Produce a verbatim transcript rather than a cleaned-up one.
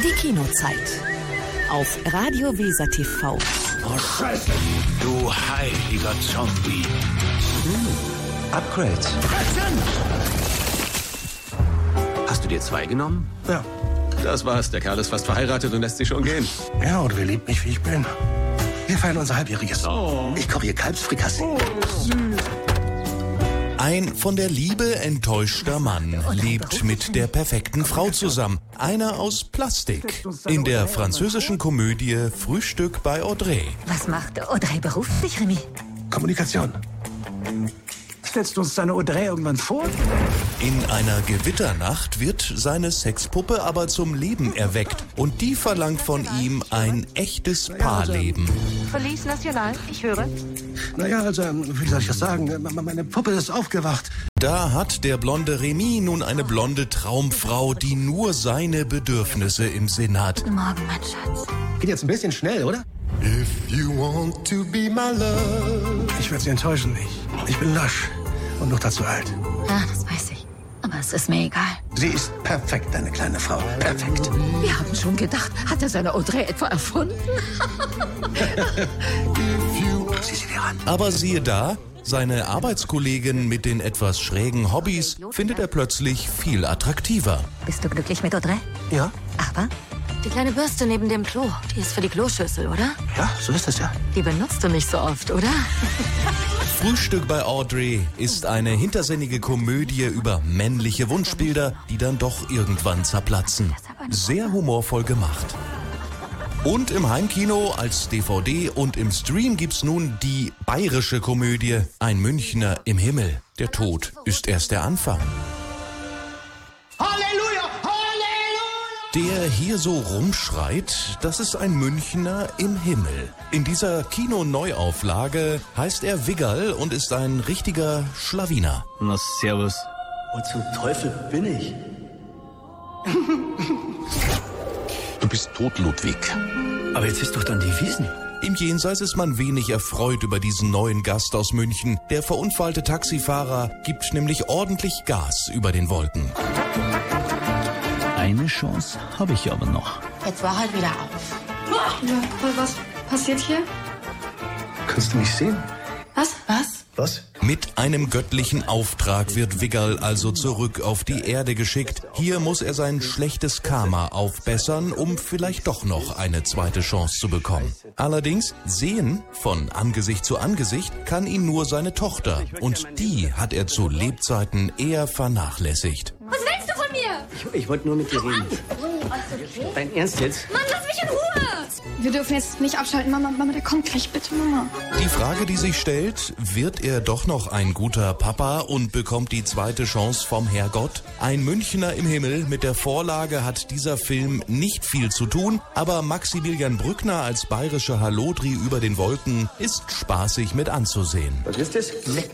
Die Kinozeit auf Radio Weser T V. Oh, Scheiße! Du heiliger Zombie. Hm. Upgrades. Hast du dir zwei genommen? Ja. Das war's. Der Kerl ist fast verheiratet und lässt sich schon gehen. Ja, und wer liebt mich, wie ich bin. Wir feiern unser Halbjähriges. Oh. Ich koche hier Kalbsfrikassee. Oh, süß. Ein von der Liebe enttäuschter Mann lebt mit der perfekten Frau zusammen. Einer aus Plastik. In der französischen Komödie Frühstück bei Audrey. Was macht Audrey beruflich, Remy? Kommunikation. Stellst du uns deine Audrey irgendwann vor? In einer Gewitternacht wird seine Sexpuppe aber zum Leben erweckt. Und die verlangt von ihm ein echtes Paarleben. Police National, ich höre. Naja, also, wie soll ich das sagen? Meine Puppe ist aufgewacht. Da hat der blonde Remy nun eine blonde Traumfrau, die nur seine Bedürfnisse im Sinn hat. Guten Morgen, mein Schatz. Geht jetzt ein bisschen schnell, oder? If you want to be my love. Ich werde sie enttäuschen. Ich, ich bin lasch und noch dazu alt. Ja, das weiß ich. Aber es ist mir egal. Sie ist perfekt, deine kleine Frau. Perfekt. Wir haben schon gedacht, hat er seine Audrey etwa erfunden? Sieh sie dir an. Aber siehe da, seine Arbeitskollegin mit den etwas schrägen Hobbys findet er plötzlich viel attraktiver. Bist du glücklich mit Audrey? Ja? Aber die kleine Bürste neben dem Klo, die ist für die Kloschüssel, oder? Ja, so ist es ja. Die benutzt du nicht so oft, oder? Frühstück bei Audrey ist eine hintersinnige Komödie über männliche Wunschbilder, die dann doch irgendwann zerplatzen. Sehr humorvoll gemacht. Und im Heimkino als D V D und im Stream gibt's nun die bayerische Komödie Ein Münchner im Himmel. Der Tod ist erst der Anfang. Halleluja! Halleluja! Der hier so rumschreit, das ist ein Münchner im Himmel. In dieser Kino-Neuauflage heißt er Wiggerl und ist ein richtiger Schlawiner. Na, servus. Wo zum Teufel bin ich? Du bist tot, Ludwig. Aber jetzt ist doch dann die Wiesn. Im Jenseits ist man wenig erfreut über diesen neuen Gast aus München. Der verunfallte Taxifahrer gibt nämlich ordentlich Gas über den Wolken. Eine Chance habe ich aber noch. Jetzt war halt wieder auf. Ja, was passiert hier? Kannst du mich sehen? Was? Was? Was? Mit einem göttlichen Auftrag wird Wiggerl also zurück auf die Erde geschickt. Hier muss er sein schlechtes Karma aufbessern, um vielleicht doch noch eine zweite Chance zu bekommen. Allerdings, sehen von Angesicht zu Angesicht kann ihn nur seine Tochter. Und die hat er zu Lebzeiten eher vernachlässigt. Was willst du von mir? Ich, ich wollte nur mit dir reden. Dein Ernst jetzt? Mann, lass mich in Ruhe! Wir dürfen jetzt nicht abschalten. Mama, Mama, der kommt gleich, bitte, Mama. Die Frage, die sich stellt, wird er doch noch ein guter Papa und bekommt die zweite Chance vom Herrgott? Ein Münchner im Himmel mit der Vorlage hat dieser Film nicht viel zu tun, aber Maximilian Brückner als bayerischer Hallodri über den Wolken ist spaßig mit anzusehen. Was ist das?